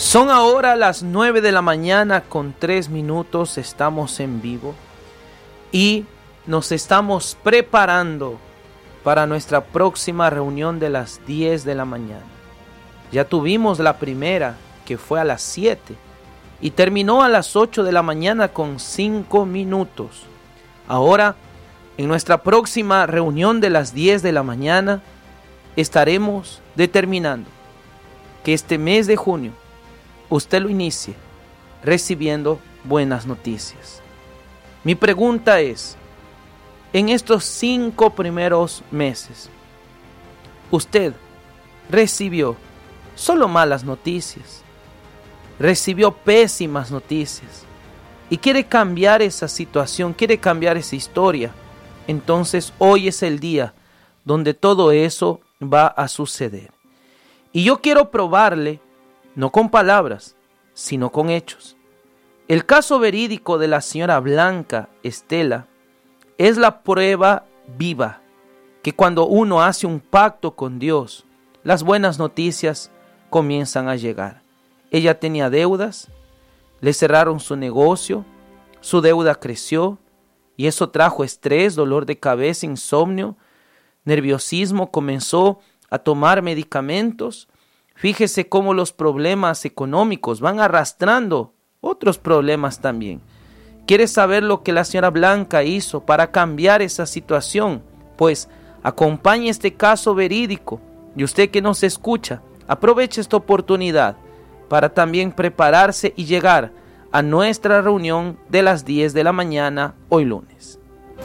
Son ahora las 9 de la mañana con 3 minutos, estamos en vivo y nos estamos preparando para nuestra próxima reunión de las 10 de la mañana. Ya tuvimos la primera, que fue a las 7 y terminó a las 8 de la mañana con 5 minutos. Ahora, en nuestra próxima reunión de las 10 de la mañana, estaremos determinando que este mes de junio usted lo inicie recibiendo buenas noticias. Mi pregunta es, en estos 5 primeros meses, usted recibió solo malas noticias, recibió pésimas noticias y quiere cambiar esa situación, quiere cambiar esa historia. Entonces hoy es el día donde todo eso va a suceder. Y yo quiero probarle, no con palabras, sino con hechos. El caso verídico de la señora Blanca Estela es la prueba viva que cuando uno hace un pacto con Dios, las buenas noticias comienzan a llegar. Ella tenía deudas, le cerraron su negocio, su deuda creció y eso trajo estrés, dolor de cabeza, insomnio, nerviosismo, comenzó a tomar medicamentos. Fíjese cómo los problemas económicos van arrastrando otros problemas también. ¿Quiere saber lo que la señora Blanca hizo para cambiar esa situación? Pues acompañe este caso verídico y usted que nos escucha, aproveche esta oportunidad para también prepararse y llegar a nuestra reunión de las 10 de la mañana hoy lunes.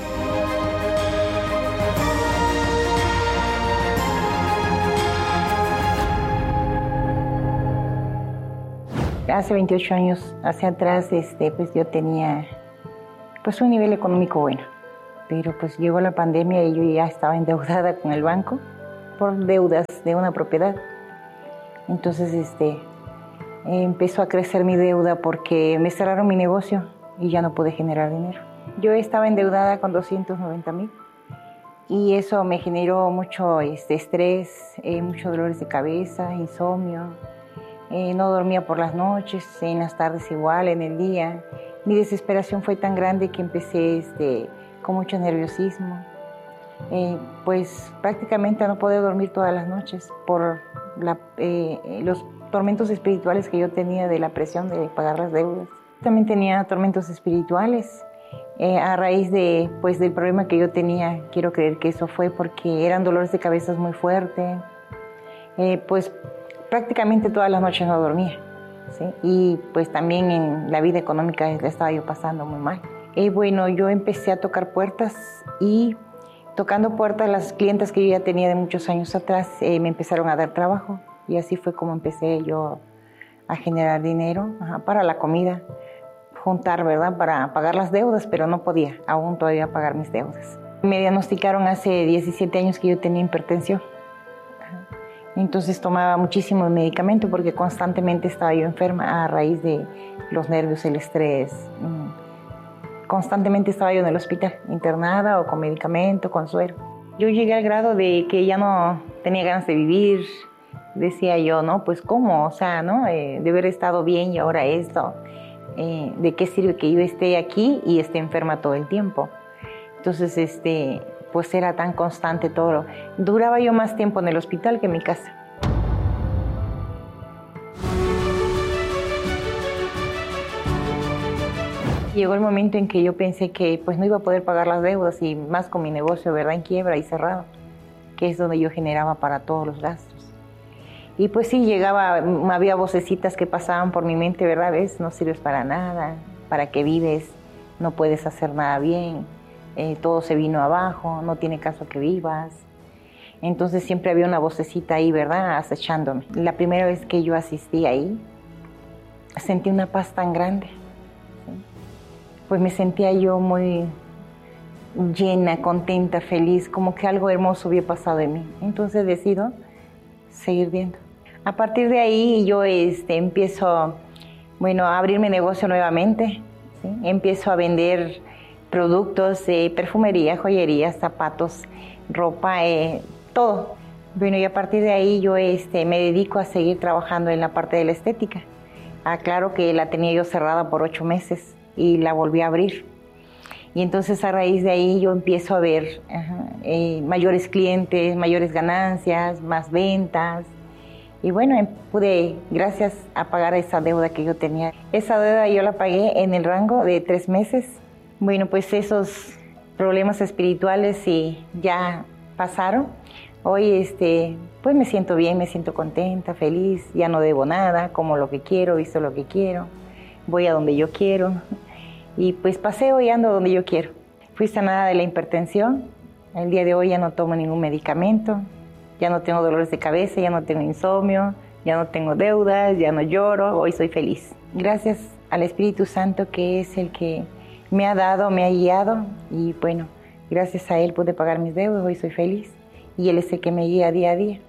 Hace 28 años hacia atrás, pues yo tenía pues un nivel económico bueno, pero pues llegó la pandemia y yo ya estaba endeudada con el banco por deudas de una propiedad. Entonces empezó a crecer mi deuda porque me cerraron mi negocio y ya no pude generar dinero. Yo estaba endeudada con 290,000 y eso me generó mucho estrés, muchos dolores de cabeza, insomnio. No dormía por las noches, en las tardes igual, en el día. Mi desesperación fue tan grande que empecé con mucho nerviosismo. Pues prácticamente no podía dormir todas las noches por los tormentos espirituales que yo tenía de la presión de pagar las deudas. También tenía tormentos espirituales a raíz del problema que yo tenía. Quiero creer que eso fue porque eran dolores de cabeza muy fuertes. Pues prácticamente todas las noches no dormía, ¿sí? Y pues también en la vida económica la estaba yo pasando muy mal. Bueno, yo empecé a tocar puertas y tocando puertas las clientas que yo ya tenía de muchos años atrás me empezaron a dar trabajo y así fue como empecé yo a generar dinero para la comida, juntar, ¿verdad? Para pagar las deudas, pero no podía aún todavía pagar mis deudas. Me diagnosticaron hace 17 años que yo tenía hipertensión. Entonces tomaba muchísimo medicamento porque constantemente estaba yo enferma a raíz de los nervios, el estrés. Constantemente estaba yo en el hospital, internada o con medicamento, con suero. Yo llegué al grado de que ya no tenía ganas de vivir. Decía yo, ¿no? Pues ¿cómo? O sea, ¿no? De haber estado bien y ahora esto. ¿De qué sirve que yo esté aquí y esté enferma todo el tiempo? Entonces, pues era tan constante todo. Duraba yo más tiempo en el hospital que en mi casa. Llegó el momento en que yo pensé que pues no iba a poder pagar las deudas y más con mi negocio, ¿verdad? En quiebra y cerrado, que es donde yo generaba para todos los gastos. Y pues sí, había vocecitas que pasaban por mi mente, ¿verdad? ¿Ves? No sirves para nada, ¿para qué vives? No puedes hacer nada bien. Todo se vino abajo, no tiene caso que vivas. Entonces siempre había una vocecita ahí, ¿verdad? Acechándome. La primera vez que yo asistí ahí, sentí una paz tan grande. ¿Sí? Pues me sentía yo muy llena, contenta, feliz, como que algo hermoso había pasado en mí. Entonces decido seguir viendo. A partir de ahí yo empiezo, a abrir mi negocio nuevamente. ¿Sí? Empiezo a vender productos de perfumería, joyería, zapatos, ropa, todo. Bueno, y a partir de ahí yo me dedico a seguir trabajando en la parte de la estética. Aclaro que la tenía yo cerrada por 8 meses y la volví a abrir. Y entonces a raíz de ahí yo empiezo a ver mayores clientes, mayores ganancias, más ventas. Y bueno, pude, gracias a pagar esa deuda que yo tenía. Esa deuda yo la pagué en el rango de 3 meses. Bueno, pues esos problemas espirituales sí ya pasaron. Hoy pues me siento bien, me siento contenta, feliz, ya no debo nada, como lo que quiero, visto lo que quiero, voy a donde yo quiero y pues paseo y ando donde yo quiero. Fui sanada de la hipertensión, el día de hoy ya no tomo ningún medicamento, ya no tengo dolores de cabeza, ya no tengo insomnio, ya no tengo deudas, ya no lloro, hoy soy feliz. Gracias al Espíritu Santo que es el que me ha dado, me ha guiado y bueno, gracias a Él pude pagar mis deudas, hoy soy feliz y Él es el que me guía día a día.